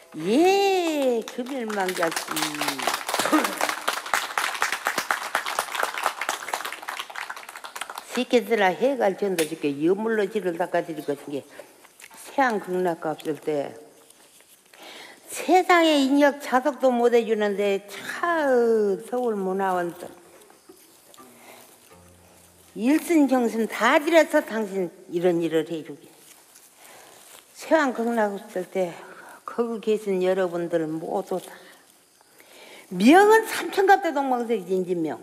예, 금일망자씨. 새끼들아 해갈 전도 줄게 여물로 지를 닦아드릴 것인 게 세안 극락가 없을 때 세상에 인력 자석도 못 해주는데 참 서울문화원 일순정신 다 들여서 당신 이런 일을 해주게. 세안 극락 없을 때 거기 계신 여러분들 모두 다 명은 삼천갑대 동방색 진진명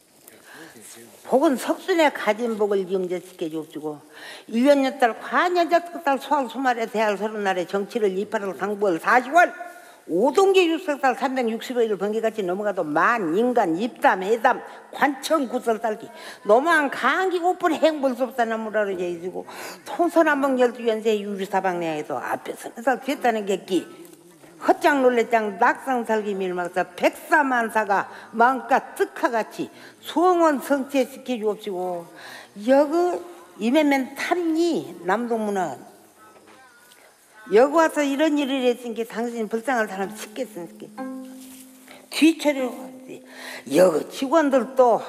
복은 석순에 가진 복을 경제시켜 주시고 1년 6달 과년 6달 소할 수말에 대할 30날에 정치를 28월 상부월 40월 5동기 6석달 365일 번개같이 넘어가도 만 인간 입담 해담 관청 구설달기 노만 강기 오픈 행불섭사나무라로 제이시고 통선한번 12연세 유리사방내에서 앞에 서서 됐다는 객기 헛장 놀래장 낙상살기 밀막사 백사만사가 마음껏 뜻하같이 수엉원 성체시켜 주옵시고 여기 이매면 탐니 남동문화 여기 와서 이런 일을 했으니까 당신이 불쌍한 사람 시켰으니까 뒤처리로 여기 직원들도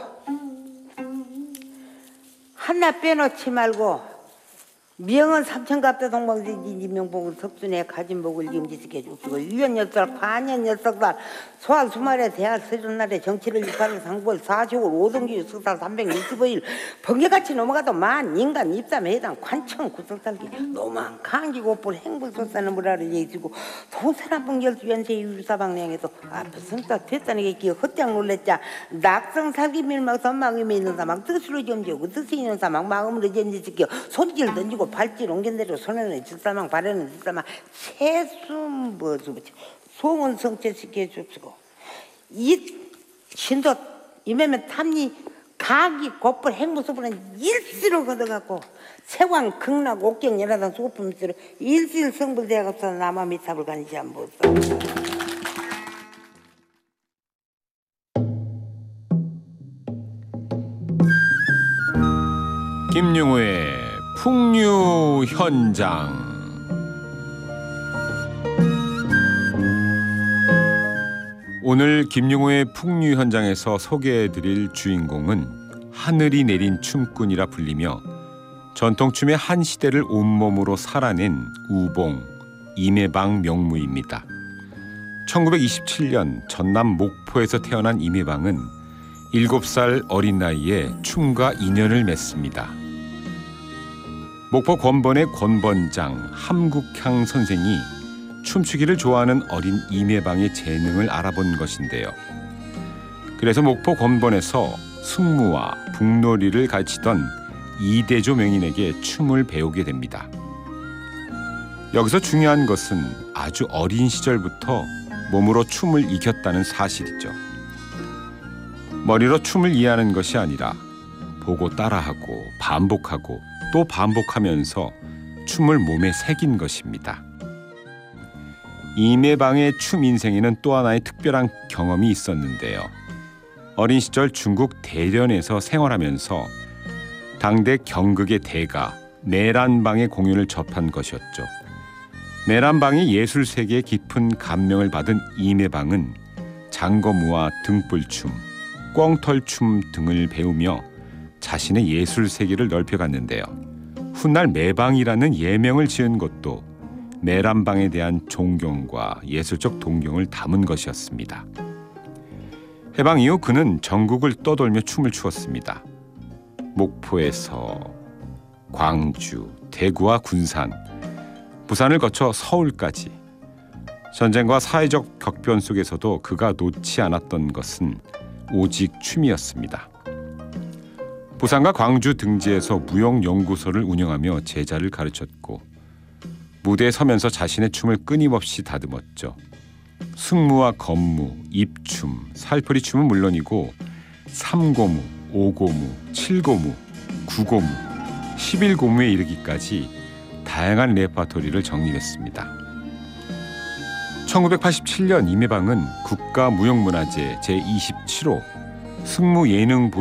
하나 빼놓지 말고 명은 삼천갑대 동방진지 명복을 석순에 가진 복을 임지시켜 주시고 1년 6달 과년 6달 소할 수말에 대할 30날에 정치를 28월 상부월 40월 5동기 6달 365일 번개같이 넘어가도 만 인간 입담 해당 관청 구석살기 노만 강기 고불 행불소사는 무라를 얘기시고 동서남북 12연세 유사방량에도 앞에 성딱 됐다는 게 기어 헛장 놀랬자 낙성살기 밀막 선망임에 있는 사망 뜻으로 점지하고 뜻이 있는 사망 마음으로 점지시켜 손질 던지고 발질 옮긴대로 손에는 질사망 발에는 질사망 채숨 소원 성체시켜 줍시고 이 신도 이매면 탐니 가기 곧불 행무수부는 일시로 걷어갖고 세왕 극락 옥경 열하단 수고품수로 일실 성불대학업사 남아 미탑을 가니지 않보소. 김용우의 풍류 현장. 오늘 김용우의 풍류 현장에서 소개해드릴 주인공은 하늘이 내린 춤꾼이라 불리며 전통춤의 한 시대를 온몸으로 살아낸 우봉 임해방 명무입니다. 1927년 전남 목포에서 태어난 임해방은 7살 어린 나이에 춤과 인연을 맺습니다. 목포 권번의 권번장 함국향 선생이 춤추기를 좋아하는 어린 임해방의 재능을 알아본 것인데요. 그래서 목포 권번에서 승무와 북놀이를 가르치던 이대조 명인에게 춤을 배우게 됩니다. 여기서 중요한 것은 아주 어린 시절부터 몸으로 춤을 익혔다는 사실이죠. 머리로 춤을 이해하는 것이 아니라 보고 따라하고 반복하고 또 반복하면서 춤을 몸에 새긴 것입니다. 임해방의 춤 인생에는 또 하나의 특별한 경험이 있었는데요. 어린 시절 중국 대련에서 생활하면서 당대 경극의 대가 내란방의 공연을 접한 것이었죠. 내란방의 예술 세계에 깊은 감명을 받은 임해방은 장거무와 등불춤, 꿩털춤 등을 배우며 자신의 예술 세계를 넓혀갔는데요. 훗날 매방이라는 예명을 지은 것도 내란방에 대한 존경과 예술적 동경을 담은 것이었습니다. 해방 이후 그는 전국을 떠돌며 춤을 추었습니다. 목포에서 광주, 대구와 군산, 부산을 거쳐 서울까지 전쟁과 사회적 격변 속에서도 그가 놓지 않았던 것은 오직 춤이었습니다. 부산과 광주 등지에서 무용연구소를 운영하며 제자를 가르쳤고 무대에 서면서 자신의 춤을 끊임없이 다듬었죠. 승무와 건무, 입춤, 살풀이춤은 물론이고 3고무, 5고무, 7고무, 9고무, 11고무에 이르기까지 다양한 레퍼토리를 정립했습니다. 1987년 임해방은 국가무형문화재 제27호 승무예능